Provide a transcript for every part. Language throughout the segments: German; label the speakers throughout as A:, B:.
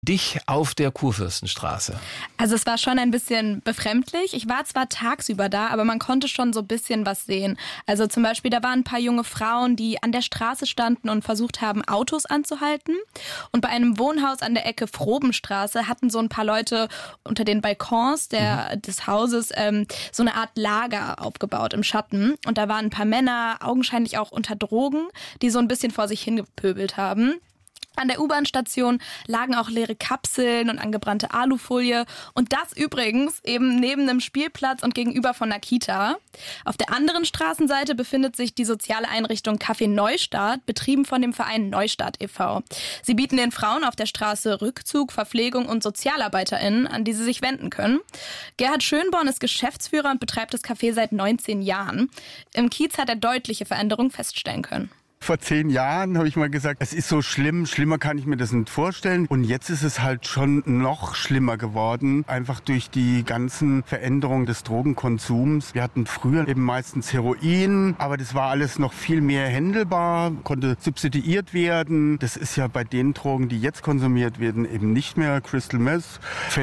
A: dich auf der Kurfürstenstraße?
B: Also es war schon ein bisschen befremdlich. Ich war zwar tagsüber da, aber man konnte schon so ein bisschen was sehen. Also zum Beispiel, da waren ein paar junge Frauen, die an der Straße standen und versucht haben, Autos anzuhalten. Und bei einem Wohnhaus an der Ecke Frobenstraße hatten so ein paar Leute unter den Balkons des Hauses so eine Art Lager aufgebaut im Schatten. Und da waren ein paar Männer, augenscheinlich auch unter Drogen, die so ein bisschen vor sich hingepöbelt haben. An der U-Bahn-Station lagen auch leere Kapseln und angebrannte Alufolie. Und das übrigens eben neben einem Spielplatz und gegenüber von einer Kita. Auf der anderen Straßenseite befindet sich die soziale Einrichtung Café Neustadt, betrieben von dem Verein Neustadt e.V. Sie bieten den Frauen auf der Straße Rückzug, Verpflegung und SozialarbeiterInnen, an die sie sich wenden können. Gerhard Schönborn ist Geschäftsführer und betreibt das Café seit 19 Jahren. Im Kiez hat er deutliche Veränderungen feststellen können.
C: Vor 10 Jahren habe ich mal gesagt, es ist so schlimm, schlimmer kann ich mir das nicht vorstellen. Und jetzt ist es halt schon noch schlimmer geworden, einfach durch die ganzen Veränderungen des Drogenkonsums. Wir hatten früher eben meistens Heroin, aber das war alles noch viel mehr händelbar, konnte substituiert werden. Das ist ja bei den Drogen, die jetzt konsumiert werden, eben nicht mehr. Crystal Meth,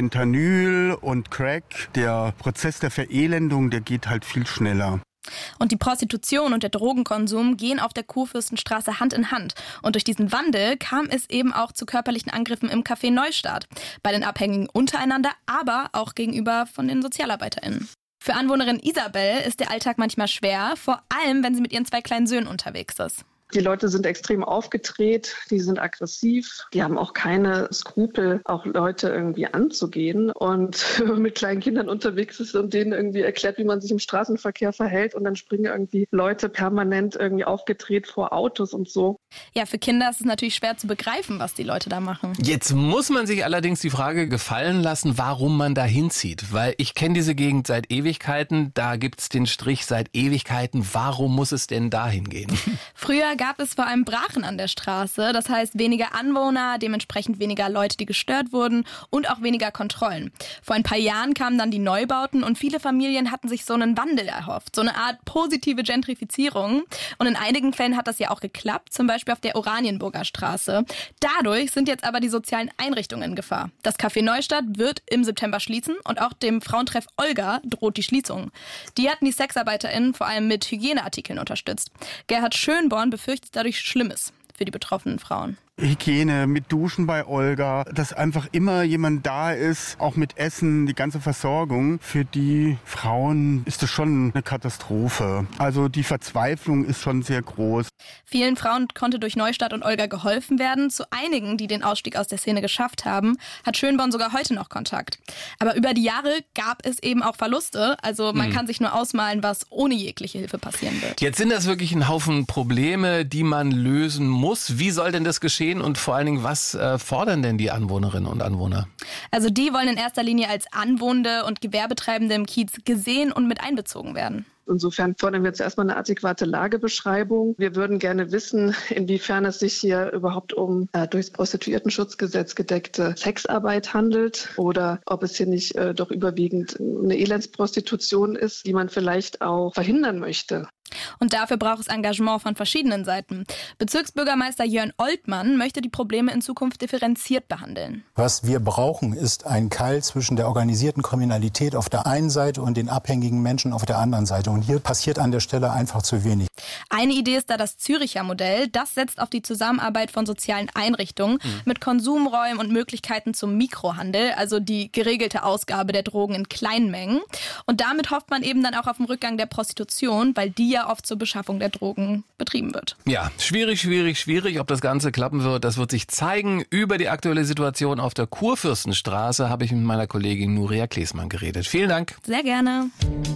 C: Fentanyl und Crack. Der Prozess der Verelendung, der geht halt viel schneller.
B: Und die Prostitution und der Drogenkonsum gehen auf der Kurfürstenstraße Hand in Hand. Und durch diesen Wandel kam es eben auch zu körperlichen Angriffen im Café Neustadt. Bei den Abhängigen untereinander, aber auch gegenüber von den SozialarbeiterInnen. Für Anwohnerin Isabel ist der Alltag manchmal schwer, vor allem wenn sie mit ihren 2 kleinen Söhnen unterwegs ist.
D: Die Leute sind extrem aufgedreht, die sind aggressiv, die haben auch keine Skrupel, auch Leute irgendwie anzugehen. Und wenn man mit kleinen Kindern unterwegs ist und denen irgendwie erklärt, wie man sich im Straßenverkehr verhält und dann springen irgendwie Leute permanent irgendwie aufgedreht vor Autos und so.
B: Ja, für Kinder ist es natürlich schwer zu begreifen, was die Leute da machen.
A: Jetzt muss man sich allerdings die Frage gefallen lassen, warum man da hinzieht. Weil ich kenne diese Gegend seit Ewigkeiten, da gibt's den Strich seit Ewigkeiten. Warum muss es denn da hingehen?
B: Früher gab es vor allem Brachen an der Straße, das heißt weniger Anwohner, dementsprechend weniger Leute, die gestört wurden und auch weniger Kontrollen. Vor ein paar Jahren kamen dann die Neubauten und viele Familien hatten sich so einen Wandel erhofft, so eine Art positive Gentrifizierung. Und in einigen Fällen hat das ja auch geklappt, zum Beispiel auf der Oranienburger Straße. Dadurch sind jetzt aber die sozialen Einrichtungen in Gefahr. Das Café Neustadt wird im September schließen und auch dem Frauentreff Olga droht die Schließung. Die hatten die SexarbeiterInnen vor allem mit Hygieneartikeln unterstützt. Gerhard Schönborn befürchtet dadurch Schlimmes für die betroffenen Frauen.
C: Hygiene, mit Duschen bei Olga, dass einfach immer jemand da ist, auch mit Essen, die ganze Versorgung. Für die Frauen ist das schon eine Katastrophe. Also die Verzweiflung ist schon sehr groß.
B: Vielen Frauen konnte durch Neustadt und Olga geholfen werden. Zu einigen, die den Ausstieg aus der Szene geschafft haben, hat Schönborn sogar heute noch Kontakt. Aber über die Jahre gab es eben auch Verluste. Also man kann sich nur ausmalen, was ohne jegliche Hilfe passieren wird.
A: Jetzt sind das wirklich ein Haufen Probleme, die man lösen muss. Wie soll denn das geschehen? Und vor allen Dingen, was fordern denn die Anwohnerinnen und Anwohner?
B: Also die wollen in erster Linie als Anwohnende und Gewerbetreibende im Kiez gesehen und mit einbezogen werden.
D: Insofern fordern wir jetzt erstmal eine adäquate Lagebeschreibung. Wir würden gerne wissen, inwiefern es sich hier überhaupt um durchs Prostituiertenschutzgesetz gedeckte Sexarbeit handelt oder ob es hier nicht doch überwiegend eine Elendsprostitution ist, die man vielleicht auch verhindern möchte.
B: Und dafür braucht es Engagement von verschiedenen Seiten. Bezirksbürgermeister Jörn Oltmann möchte die Probleme in Zukunft differenziert behandeln.
E: Was wir brauchen, ist ein Keil zwischen der organisierten Kriminalität auf der einen Seite und den abhängigen Menschen auf der anderen Seite. Und hier passiert an der Stelle einfach zu wenig.
B: Eine Idee ist da das Züricher Modell. Das setzt auf die Zusammenarbeit von sozialen Einrichtungen mit Konsumräumen und Möglichkeiten zum Mikrohandel, also die geregelte Ausgabe der Drogen in kleinen Mengen. Und damit hofft man eben dann auch auf den Rückgang der Prostitution, weil die ja oft zur Beschaffung der Drogen betrieben wird.
A: Ja, schwierig. Ob das Ganze klappen wird, das wird sich zeigen. Über die aktuelle Situation auf der Kurfürstenstraße habe ich mit meiner Kollegin Nuria Klesmann geredet. Vielen Dank.
B: Sehr gerne.